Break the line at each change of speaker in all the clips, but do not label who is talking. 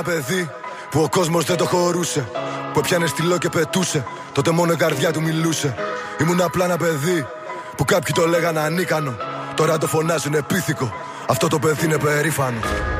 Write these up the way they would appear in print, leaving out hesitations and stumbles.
Παιδί που ο κόσμος δεν το χωρούσε, που έπιανε στυλό και πετούσε, τότε μόνο η καρδιά του μιλούσε. Ήμουν απλά ένα παιδί που κάποιοι το λέγανε ανίκανο, τώρα το φωνάζουν επίθηκο, αυτό το παιδί είναι περήφανο.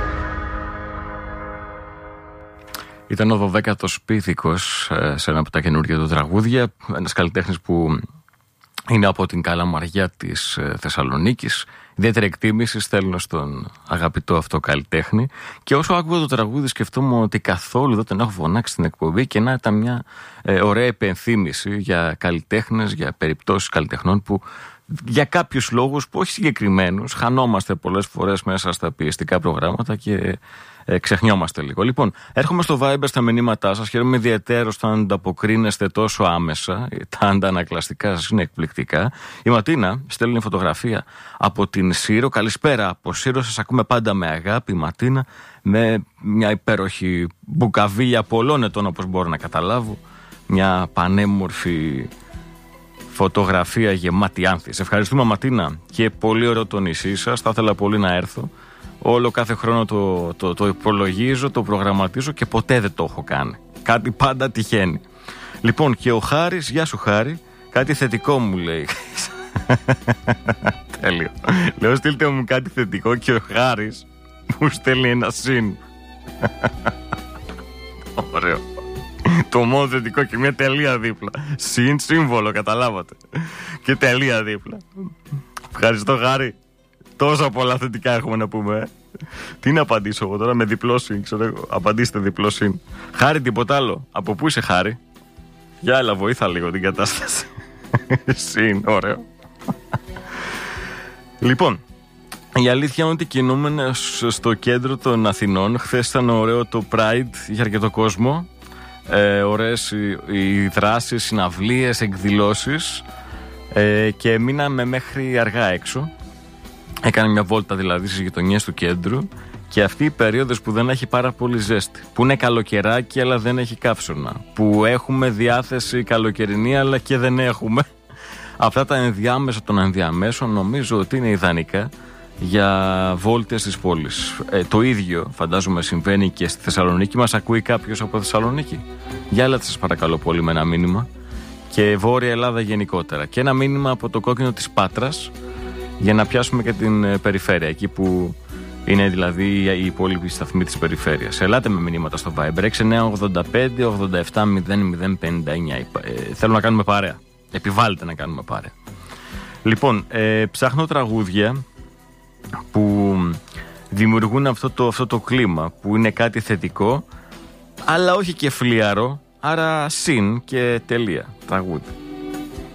Ήταν ο 12ος Πίθηκος σε ένα από τα καινούργια του τραγούδια, ένας καλλιτέχνης που είναι από την Καλαμαριά της Θεσσαλονίκης. Ιδιαίτερη εκτίμηση στέλνω στον αγαπητό αυτό καλλιτέχνη. Και όσο άκουγα το τραγούδι, σκεφτόμουν ότι καθόλου δεν τον έχω φωνάξει στην εκπομπή και να ήταν μια ωραία υπενθύμηση για καλλιτέχνες, για περιπτώσεις καλλιτεχνών που για κάποιους λόγους που όχι συγκεκριμένους χανόμαστε πολλές φορές μέσα στα πιεστικά προγράμματα και ξεχνιόμαστε λίγο. Λοιπόν, έρχομαι στο Viber στα μηνύματά σας. Χαίρομαι ιδιαίτερως όταν ανταποκρίνεστε τόσο άμεσα. Τα αντανακλαστικά σας είναι εκπληκτικά. Η Ματίνα στέλνει φωτογραφία από την Σύρο. Καλησπέρα από Σύρο. Σας ακούμε πάντα με αγάπη, Ματίνα. Με μια υπέροχη μπουκαβίλια πολλών ετών, όπως μπορώ να καταλάβω. Μια πανέμορφη φωτογραφία γεμάτη άνθη. Σε ευχαριστούμε, Ματίνα, και πολύ ωραίο το νησί σας. Θα ήθελα πολύ να έρθω. Όλο κάθε χρόνο το υπολογίζω, το προγραμματίζω και ποτέ δεν το έχω κάνει. Κάτι πάντα τυχαίνει. Λοιπόν, και ο Χάρης, γεια σου Χάρη, κάτι θετικό μου λέει. Τέλειο. Λέω στείλτε μου κάτι θετικό και ο Χάρης μου στέλνει ένα συν. Ωραίο. Το μόνο θετικό και μια τελεία δίπλα. Συν σύμβολο, καταλάβατε. Και τελεία δίπλα. Ευχαριστώ Χάρη. Τόσα πολλά θετικά έχουμε να πούμε. Τι να απαντήσω εγώ τώρα με διπλό συν, ξέρω εγώ. Απαντήστε διπλό συν. Χάρη, τίποτα άλλο. Από πού είσαι Χάρη? Για έλα, βοήθα λίγο την κατάσταση. Συν, ωραίο. Λοιπόν, η αλήθεια είναι ότι κινούμενοι στο κέντρο των Αθηνών. Χθες ήταν ωραίο το Pride, είχε αρκετό κόσμο. Ωραίες οι δράσεις, συναυλίες, εκδηλώσεις. Και μείναμε μέχρι αργά έξω. Έκανε μια βόλτα δηλαδή στις γειτονιές του κέντρου. Και αυτή η περίοδος που δεν έχει πάρα πολύ ζέστη, που είναι καλοκαιράκι αλλά δεν έχει καύσωνα, που έχουμε διάθεση καλοκαιρινή αλλά και δεν έχουμε, αυτά τα ενδιάμεσα των ενδιαμέσων νομίζω ότι είναι ιδανικά για βόλτες της πόλης. Το ίδιο φαντάζομαι συμβαίνει και στη Θεσσαλονίκη. Μας ακούει κάποιος από Θεσσαλονίκη? Για έλατε σας παρακαλώ πολύ με ένα μήνυμα. Και Βόρεια Ελλάδα γενικότερα. Και ένα μήνυμα από το κόκκινο της Πάτρας, για να πιάσουμε και την περιφέρεια, εκεί που είναι δηλαδή η υπόλοιπη σταθμή της περιφέρειας. Ελάτε με μηνύματα στο Viber 6985 87 0059. Θέλω να κάνουμε παρέα. Επιβάλλεται να κάνουμε παρέα. Λοιπόν, ψάχνω τραγούδια που δημιουργούν αυτό το κλίμα, που είναι κάτι θετικό αλλά όχι και φλιαρό, άρα συν και τελεία τραγούδι.